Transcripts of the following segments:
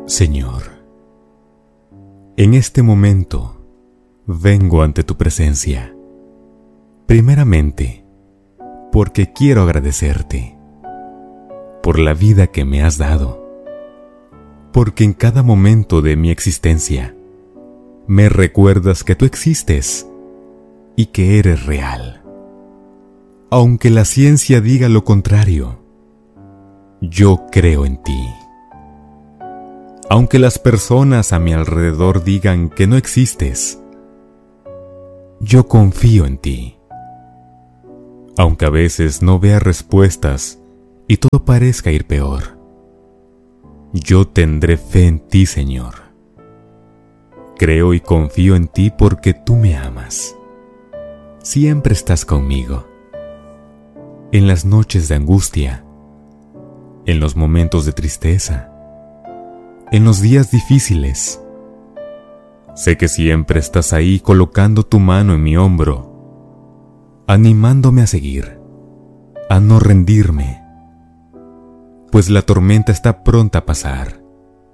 Señor, en este momento vengo ante tu presencia, primeramente porque quiero agradecerte por la vida que me has dado, porque en cada momento de mi existencia me recuerdas que tú existes y que eres real. Aunque la ciencia diga lo contrario, yo creo en ti. Aunque las personas a mi alrededor digan que no existes, yo confío en ti. Aunque a veces no vea respuestas y todo parezca ir peor, yo tendré fe en ti, Señor. Creo y confío en ti porque tú me amas. Siempre estás conmigo. En las noches de angustia, en los momentos de tristeza, en los días difíciles. Sé que siempre estás ahí colocando tu mano en mi hombro, animándome a seguir, a no rendirme, pues la tormenta está pronta a pasar.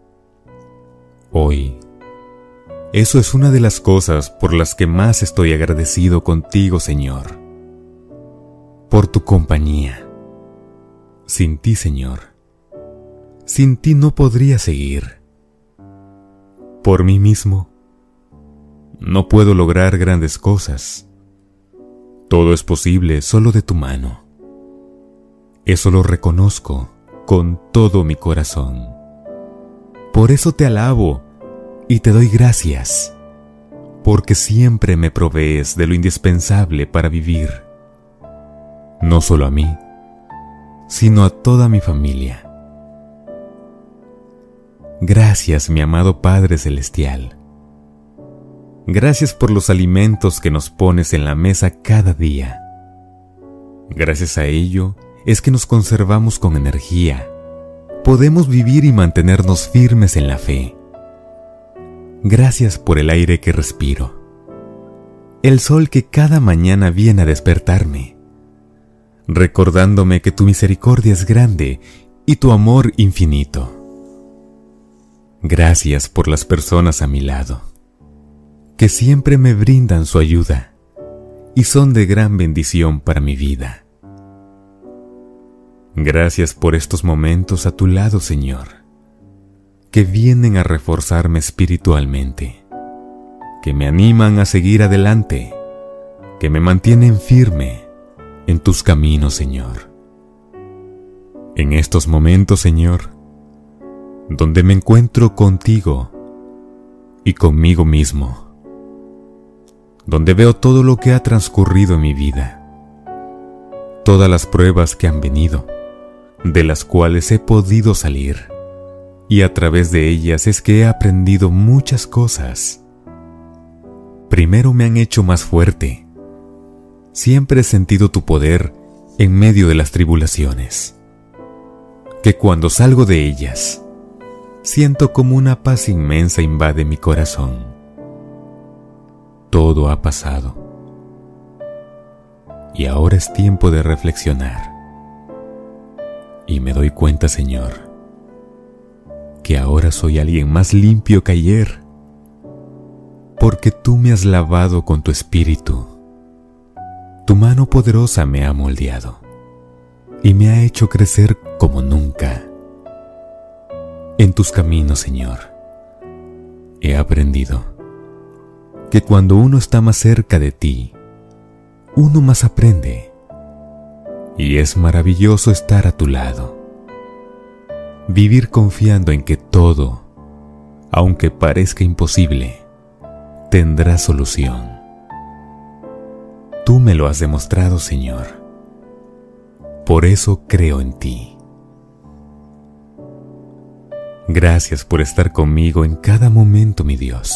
Hoy, eso es una de las cosas por las que más estoy agradecido contigo, Señor, por tu compañía. Sin ti, Señor, sin ti no podría seguir. Por mí mismo, no puedo lograr grandes cosas. Todo es posible solo de tu mano. Eso lo reconozco con todo mi corazón. Por eso te alabo y te doy gracias, porque siempre me provees de lo indispensable para vivir, no solo a mí, sino a toda mi familia. Gracias, mi amado Padre Celestial. Gracias por los alimentos que nos pones en la mesa cada día. Gracias a ello es que nos conservamos con energía. Podemos vivir y mantenernos firmes en la fe. Gracias por el aire que respiro, el sol que cada mañana viene a despertarme, recordándome que tu misericordia es grande y tu amor infinito. Gracias por las personas a mi lado, que siempre me brindan su ayuda y son de gran bendición para mi vida. Gracias por estos momentos a tu lado, Señor, que vienen a reforzarme espiritualmente, que me animan a seguir adelante, que me mantienen firme en tus caminos, Señor. En estos momentos, Señor, donde me encuentro contigo y conmigo mismo, donde veo todo lo que ha transcurrido en mi vida, todas las pruebas que han venido, de las cuales he podido salir, y a través de ellas es que he aprendido muchas cosas. Primero me han hecho más fuerte. Siempre he sentido tu poder en medio de las tribulaciones, que cuando salgo de ellas, siento como una paz inmensa invade mi corazón. Todo ha pasado, y ahora es tiempo de reflexionar. Y me doy cuenta, Señor, que ahora soy alguien más limpio que ayer, porque tú me has lavado con tu espíritu. Tu mano poderosa me ha moldeado y me ha hecho crecer como nunca. En tus caminos, Señor, he aprendido que cuando uno está más cerca de ti, uno más aprende, y es maravilloso estar a tu lado. Vivir confiando en que todo, aunque parezca imposible, tendrá solución. Tú me lo has demostrado, Señor. Por eso creo en ti. Gracias por estar conmigo en cada momento, mi Dios.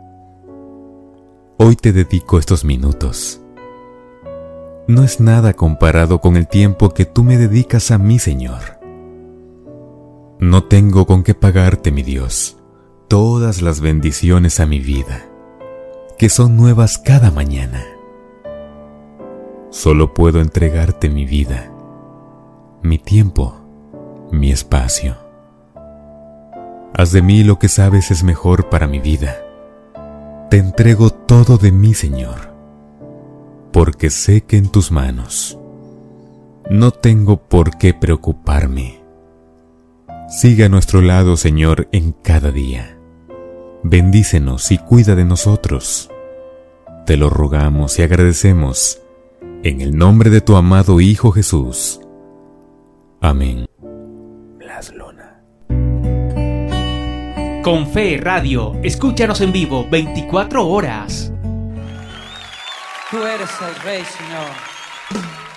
Hoy te dedico estos minutos. No es nada comparado con el tiempo que tú me dedicas a mí, Señor. No tengo con qué pagarte, mi Dios, todas las bendiciones a mi vida, que son nuevas cada mañana. Solo puedo entregarte mi vida, mi tiempo, mi espacio. Haz de mí lo que sabes es mejor para mi vida. Te entrego todo de mí, Señor, porque sé que en tus manos no tengo por qué preocuparme. Sigue a nuestro lado, Señor, en cada día. Bendícenos y cuida de nosotros. Te lo rogamos y agradecemos en el nombre de tu amado Hijo Jesús. Amén. Blas Luna. Con Fe Radio, escúchanos en vivo 24 horas. Tú eres el Rey, Señor.